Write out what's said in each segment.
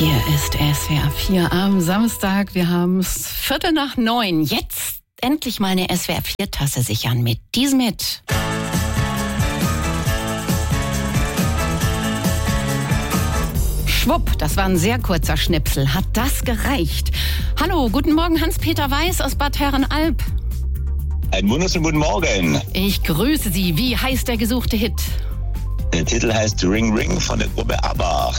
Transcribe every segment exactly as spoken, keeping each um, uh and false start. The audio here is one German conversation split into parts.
Hier ist S W R vier am Samstag. Wir haben es Viertel nach neun. Jetzt endlich mal eine S W R vier Tasse sichern mit diesem Hit. Schwupp, das war ein sehr kurzer Schnipsel. Hat das gereicht? Hallo, guten Morgen, Hans-Peter Weiß aus Bad Herrenalb. Einen wunderschönen guten Morgen. Ich grüße Sie. Wie heißt der gesuchte Hit? Der Titel heißt Ring Ring von der Gruppe ABBA.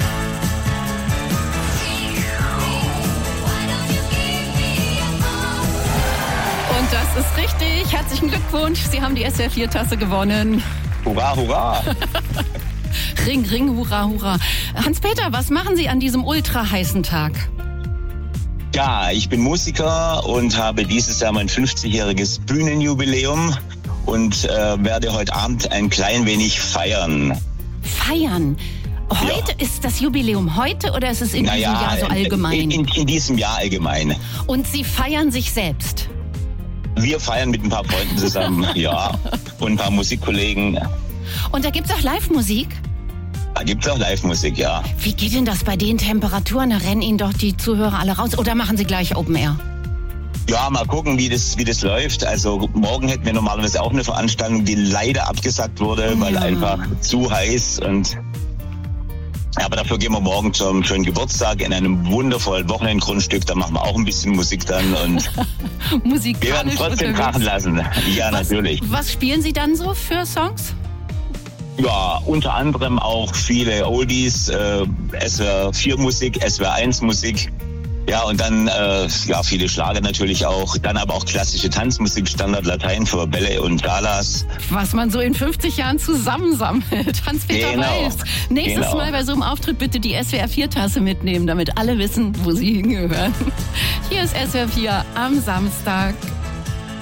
Und das ist richtig. Herzlichen Glückwunsch. Sie haben die S W R vier Tasse gewonnen. Hurra, hurra. Ring, Ring, hurra, hurra. Hans-Peter, was machen Sie an diesem ultra heißen Tag? Ja, ich bin Musiker und habe dieses Jahr mein fünfzigjähriges Bühnenjubiläum und äh, werde heute Abend ein klein wenig feiern. Feiern? Heute Ja. Ist das Jubiläum heute oder ist es in Naja, diesem Jahr so allgemein? In, in, in diesem Jahr allgemein. Und Sie feiern sich selbst? Wir feiern mit ein paar Freunden zusammen, ja, und ein paar Musikkollegen. Und da gibt's auch Live-Musik? Da gibt's auch Live-Musik, ja. Wie geht denn das bei den Temperaturen? Da rennen Ihnen doch die Zuhörer alle raus. Oder machen Sie gleich Open Air? Ja, mal gucken, wie das, wie das läuft. Also morgen hätten wir normalerweise auch eine Veranstaltung, die leider abgesagt wurde, weil Ja. einfach zu heiß. Und aber dafür gehen wir morgen zum schönen Geburtstag in einem wundervollen Wochenendgrundstück. Da machen wir auch ein bisschen Musik dann und Musikalisch wir werden trotzdem unterwegs. krachen lassen. Ja, Was, natürlich. was spielen Sie dann so für Songs? Ja, unter anderem auch viele Oldies, äh, S W R vier Musik, S W R eins Musik. Ja, und dann äh, ja viele Schlager natürlich auch. Dann aber auch klassische Tanzmusik, Standard Latein für Bälle und Galas. Was man so in fünfzig Jahren zusammensammelt. Hans-Peter Genau. Weiß. Nächstes Genau. Mal bei so einem Auftritt bitte die S W R vier Tasse mitnehmen, damit alle wissen, wo sie hingehören. Hier ist S W R vier am Samstag.